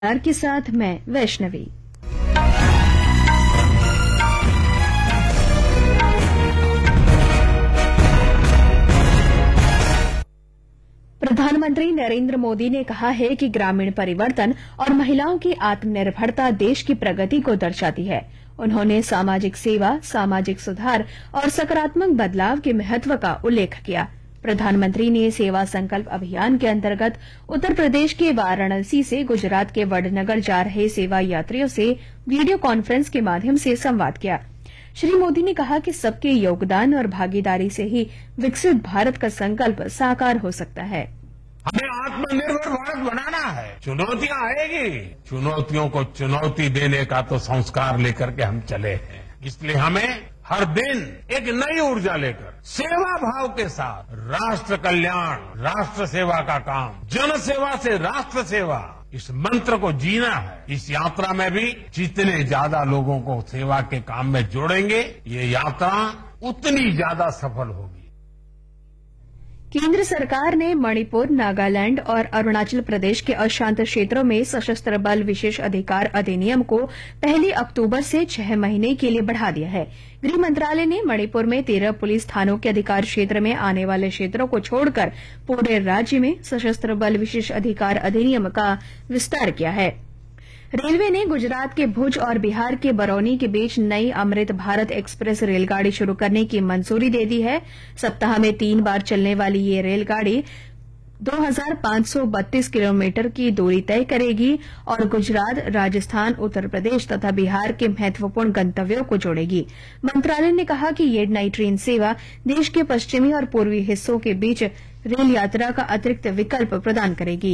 के साथ मैं वैष्णवी। प्रधानमंत्री नरेंद्र मोदी ने कहा है कि ग्रामीण परिवर्तन और महिलाओं की आत्मनिर्भरता देश की प्रगति को दर्शाती है। उन्होंने सामाजिक सेवा, सामाजिक सुधार और सकारात्मक बदलाव के महत्व का उल्लेख किया। प्रधानमंत्री ने सेवा संकल्प अभियान के अंतर्गत उत्तर प्रदेश के वाराणसी से गुजरात के वडनगर जा रहे सेवा यात्रियों से वीडियो कॉन्फ्रेंस के माध्यम से संवाद किया। श्री मोदी ने कहा कि सबके योगदान और भागीदारी से ही विकसित भारत का संकल्प साकार हो सकता है। हमें आत्मनिर्भर भारत बनाना है। चुनौतियां आएगी, चुनौतियों को चुनौती देने का तो संस्कार लेकर के हम चले हैं। इसलिए हमें हर दिन एक नई ऊर्जा लेकर सेवा भाव के साथ राष्ट्र कल्याण, राष्ट्र सेवा का काम, जन सेवा से राष्ट्र सेवा, इस मंत्र को जीना है। इस यात्रा में भी जितने ज्यादा लोगों को सेवा के काम में जोड़ेंगे, ये यात्रा उतनी ज्यादा सफल होगी। केंद्र सरकार ने मणिपुर, नागालैंड और अरुणाचल प्रदेश के अशांत क्षेत्रों में सशस्त्र बल विशेष अधिकार अधिनियम को 1 अक्टूबर से 6 महीने के लिए बढ़ा दिया है। गृह मंत्रालय ने मणिपुर में 13 पुलिस थानों के अधिकार क्षेत्र में आने वाले क्षेत्रों को छोड़कर पूरे राज्य में सशस्त्र बल विशेष अधिकार अधिनियम का विस्तार किया है। रेलवे ने गुजरात के भुज और बिहार के बरौनी के बीच नई अमृत भारत एक्सप्रेस रेलगाड़ी शुरू करने की मंजूरी दे दी है। सप्ताह में 3 बार चलने वाली ये रेलगाड़ी 2532 किलोमीटर की दूरी तय करेगी और गुजरात, राजस्थान, उत्तर प्रदेश तथा बिहार के महत्वपूर्ण गंतव्यों को जोड़ेगी। मंत्रालय ने कहा कि ये नई ट्रेन सेवा देश के पश्चिमी और पूर्वी हिस्सों के बीच रेल यात्रा का अतिरिक्त विकल्प प्रदान करेगी।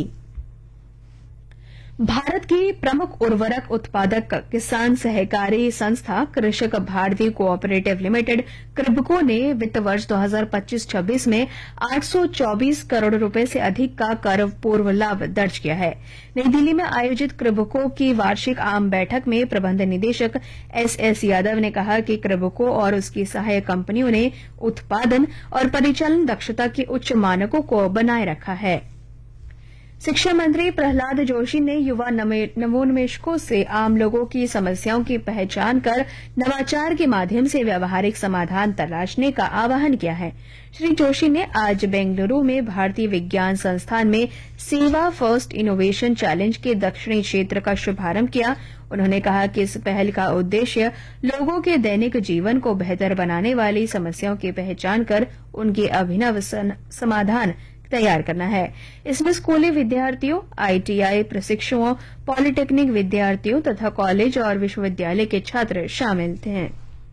भारत की प्रमुख उर्वरक उत्पादक किसान सहकारी संस्था कृषक भारती कोऑपरेटिव लिमिटेड कृभको ने वित्त वर्ष 2025-26 में 824 करोड़ रुपए से अधिक का कर पूर्व लाभ दर्ज किया है। नई दिल्ली में आयोजित कृभको की वार्षिक आम बैठक में प्रबंध निदेशक एस यादव ने कहा कि कृभको और उसकी सहायक कंपनियों ने उत्पादन और परिचालन दक्षता के उच्च मानकों को बनाए रखा है। शिक्षा मंत्री प्रहलाद जोशी ने युवा नवोन्मेषकों से आम लोगों की समस्याओं की पहचान कर नवाचार के माध्यम से व्यावहारिक समाधान तलाशने का आह्वान किया है। श्री जोशी ने आज बेंगलुरु में भारतीय विज्ञान संस्थान में सेवा फर्स्ट इनोवेशन चैलेंज के दक्षिणी क्षेत्र का शुभारंभ किया। उन्होंने कहा कि इस पहल का उद्देश्य लोगों के दैनिक जीवन को बेहतर बनाने वाली समस्याओं की पहचान कर उनके अभिनव समाधान तैयार करना है। इसमें स्कूली विद्यार्थियों, आईटीआई प्रशिक्षुओं, पॉलिटेक्निक विद्यार्थियों तथा कॉलेज और विश्वविद्यालय के छात्र शामिल थे।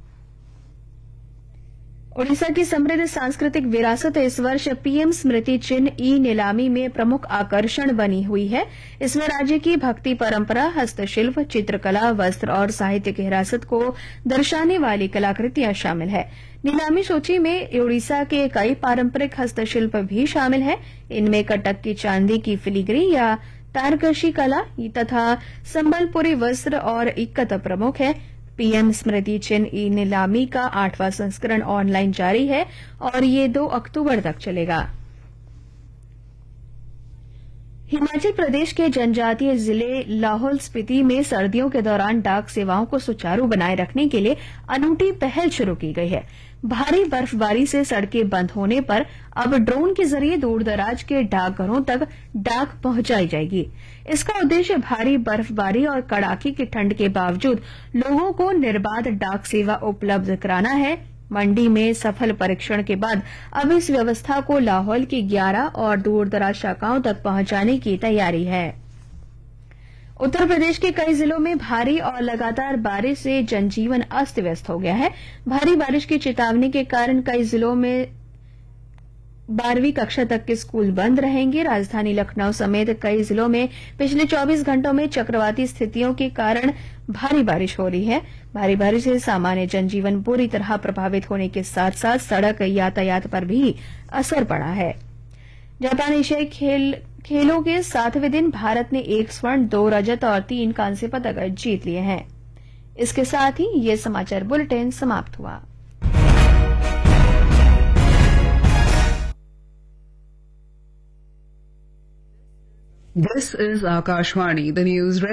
ओडिशा की समृद्ध सांस्कृतिक विरासत इस वर्ष पीएम स्मृति चिन्ह ई नीलामी में प्रमुख आकर्षण बनी हुई है। इसमें राज्य की भक्ति परंपरा, हस्तशिल्प, चित्रकला, वस्त्र और साहित्य की विरासत को दर्शाने वाली कलाकृतियां शामिल है। नीलामी सूची में ओडिशा के कई पारंपरिक हस्तशिल्प भी शामिल है। इनमें कटक की चांदी की फिलीग्री या तारकशी कला तथा संबलपुरी वस्त्र और इक्कत प्रमुख है। पीएम स्मृति चिन्ह ई नीलामी का 8वां संस्करण ऑनलाइन जारी है और ये 2 अक्टूबर तक चलेगा। हिमाचल प्रदेश के जनजातीय जिले लाहौल स्पीति में सर्दियों के दौरान डाक सेवाओं को सुचारू बनाए रखने के लिए अनूठी पहल शुरू की गई है। भारी बर्फबारी से सड़कें बंद होने पर अब ड्रोन के जरिए दूरदराज के डाकघरों तक डाक पहुंचाई जाएगी। इसका उद्देश्य भारी बर्फबारी और कड़ाके की ठंड के बावजूद लोगों को निर्बाध डाक सेवा उपलब्ध कराना है। मंडी में सफल परीक्षण के बाद अब इस व्यवस्था को लाहौल की 11 और दूरदराज शाखाओं तक पहुंचाने की तैयारी है। उत्तर प्रदेश के कई जिलों में भारी और लगातार बारिश से जनजीवन अस्त व्यस्त हो गया है। भारी बारिश की चेतावनी के कारण कई जिलों में 12वीं कक्षा तक के स्कूल बंद रहेंगे। राजधानी लखनऊ समेत कई जिलों में पिछले 24 घंटों में चक्रवाती स्थितियों के कारण भारी बारिश हो रही है। भारी बारिश से सामान्य जनजीवन बुरी तरह प्रभावित होने के साथ साथ सड़क यातायात पर भी असर पड़ा है। जापान एशियाई खेलों के 7वें दिन भारत ने 1 स्वर्ण, 2 रजत और 3 कांस्य पदक जीत लिए हैं। इसके साथ ही ये समाचार बुलेटिन समाप्त हुआ। This is Akashvani, the news.